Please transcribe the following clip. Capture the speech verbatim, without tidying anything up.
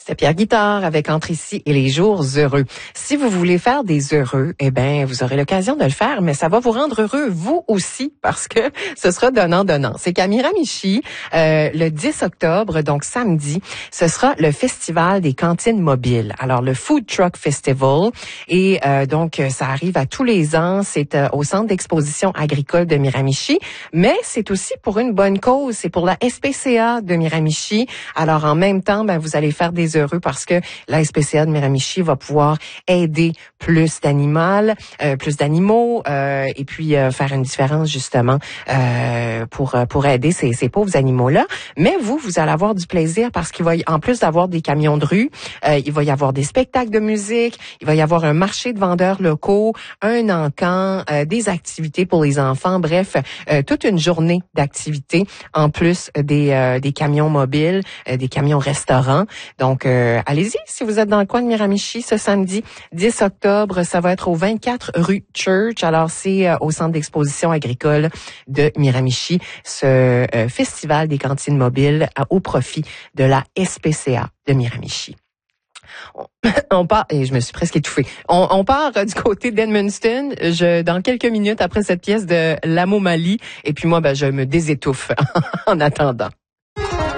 C'était Pierre Guitard avec Entre ici et les jours heureux. Si vous voulez faire des heureux, eh ben vous aurez l'occasion de le faire, mais ça va vous rendre heureux vous aussi parce que ce sera donnant-donnant. C'est qu'à Miramichi, euh, le dix octobre, donc samedi, ce sera le festival des cantines mobiles. Alors le Food Truck Festival et euh, donc ça arrive à tous les ans. C'est euh, au centre d'exposition agricole de Miramichi, mais c'est aussi pour une bonne cause. C'est pour la S P C A de Miramichi. Alors en même temps, ben vous allez faire des heureux parce que la S P C A de Miramichi va pouvoir aider plus d'animaux, euh, plus d'animaux, euh, et puis euh, faire une différence justement euh, pour pour aider ces, ces pauvres animaux-là. Mais vous, vous allez avoir du plaisir parce qu'il va y, en plus d'avoir des camions de rue, euh, il va y avoir des spectacles de musique, il va y avoir un marché de vendeurs locaux, un encan, euh, des activités pour les enfants, bref, euh, toute une journée d'activités en plus des euh, des camions mobiles, euh, des camions restaurants. Donc Donc, euh, allez-y, si vous êtes dans le coin de Miramichi, ce samedi dix octobre, ça va être au vingt-quatre rue Church. Alors, c'est euh, au centre d'exposition agricole de Miramichi, ce euh, festival des cantines mobiles à, au profit de la S P C A de Miramichi. On, on part, et je me suis presque étouffée. On, on part euh, du côté d'Edmundston. Je, dans quelques minutes après cette pièce de L'Amo Mali. Et puis moi, ben, je me désétouffe en attendant.